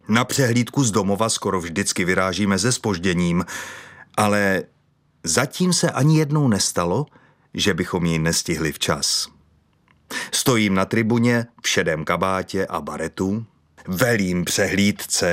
Na přehlídku z domova skoro vždycky vyrážíme se zpožděním, ale zatím se ani jednou nestalo, že bychom ji nestihli včas. Stojím na tribuně v šedém kabátě a baretu, velím přehlídce.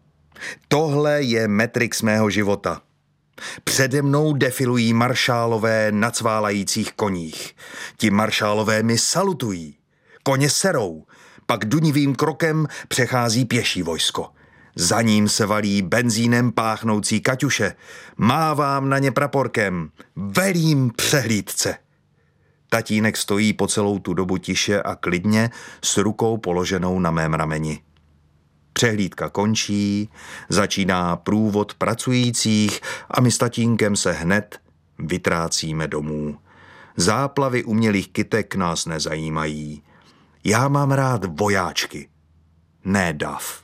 Tohle je Matrix mého života. Přede mnou defilují maršálové na cválajících koních. Ti maršálové mi salutují. Koně serou, pak dunivým krokem přechází pěší vojsko. Za ním se valí benzínem páchnoucí kaťuše. Mávám na ně praporkem. Velím přehlídce. Tatínek stojí po celou tu dobu tiše a klidně s rukou položenou na mém rameni. Přehlídka končí, začíná průvod pracujících a my s tatínkem se hned vytrácíme domů. Záplavy umělých kytek nás nezajímají. Já mám rád vojáčky, ne dav.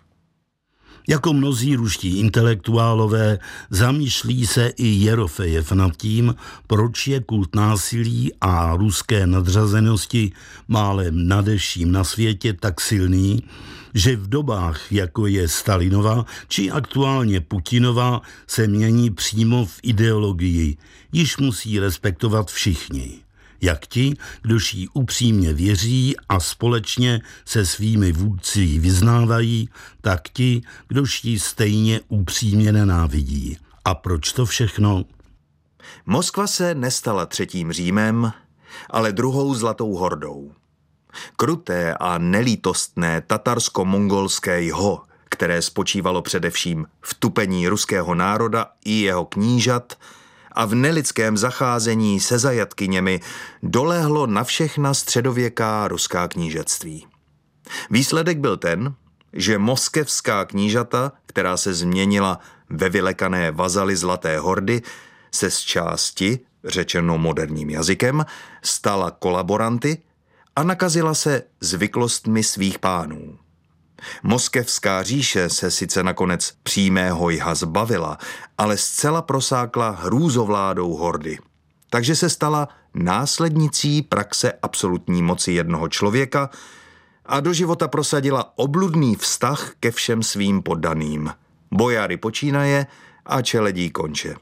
Jako mnozí ruští intelektuálové zamýšlí se i Jerofejev nad tím, proč je kult násilí a ruské nadřazenosti málem nadevším na světě tak silný, že v dobách, jako je Stalinova či aktuálně Putinova, se mění přímo v ideologii, již musí respektovat všichni. Jak ti, kdož jí upřímně věří a společně se svými vůdci vyznávají, tak ti, kdož ji stejně upřímně nenávidí. A proč to všechno? Moskva se nestala třetím Římem, ale druhou Zlatou hordou. Kruté a nelítostné tatarsko-mongolské jho, které spočívalo především v tupení ruského národa i jeho knížat a v nelidském zacházení se zajatkyněmi, dolehlo na všechna středověká ruská knížectví. Výsledek byl ten, že moskevská knížata, která se změnila ve vylekané vazaly Zlaté hordy, se z části, řečeno moderním jazykem, stala kolaboranty a nakazila se zvyklostmi svých pánů. Moskevská říše se sice nakonec přímého jha zbavila, ale zcela prosákla hrůzovládou hordy. Takže se stala následnicí praxe absolutní moci jednoho člověka a do života prosadila obludný vztah ke všem svým poddaným. Bojáry počínaje a čeledí konče.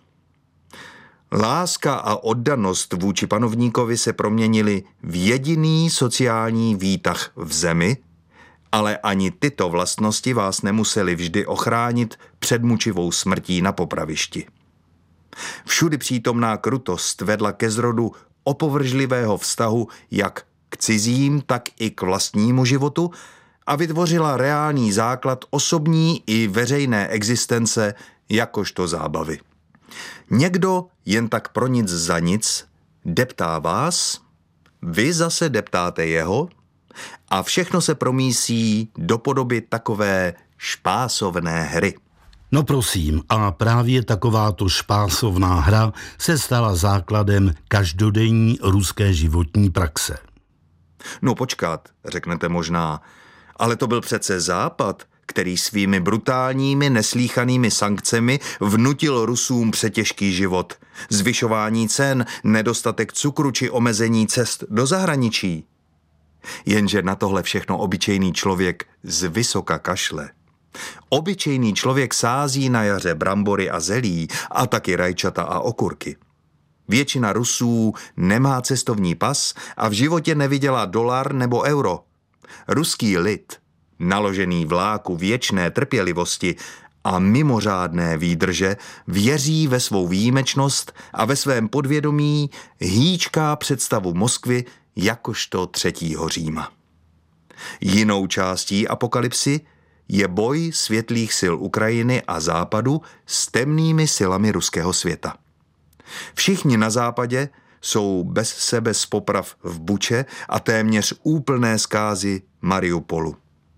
Láska a oddanost vůči panovníkovi se proměnily v jediný sociální výtah v zemi, ale ani tyto vlastnosti vás nemusely vždy ochránit před mučivou smrtí na popravišti. Všudy přítomná krutost vedla ke zrodu opovržlivého vztahu jak k cizím, tak i k vlastnímu životu a vytvořila reálný základ osobní i veřejné existence jakožto zábavy. Někdo jen tak pro nic za nic deptá vás, vy zase deptáte jeho a všechno se promísí do podoby takové špásovné hry. No prosím, a právě takováto špásovná hra se stala základem každodenní ruské životní praxe. No počkat, řeknete možná, ale to byl přece Západ, který svými brutálními, neslýchanými sankcemi vnutil Rusům přetěžký život, zvyšování cen, nedostatek cukru či omezení cest do zahraničí. Jenže na tohle všechno obyčejný člověk z vysoka kašle. Obyčejný člověk sází na jaře brambory a zelí a taky rajčata a okurky. Většina Rusů nemá cestovní pas a v životě neviděla dolar nebo euro. Ruský lid, naložený vláku věčné trpělivosti a mimořádné výdrže, věří ve svou výjimečnost a ve svém podvědomí hýčká představu Moskvy jakožto třetího Říma. Jinou částí apokalypsy je boj světlých sil Ukrajiny a Západu s temnými silami ruského světa. Všichni na západě jsou bez sebe z poprav v Buče a téměř úplné zkázy Mariupolu.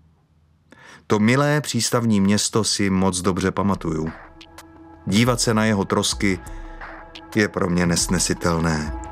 To milé přístavní město si moc dobře pamatuju. Dívat se na jeho trosky je pro mě nesnesitelné.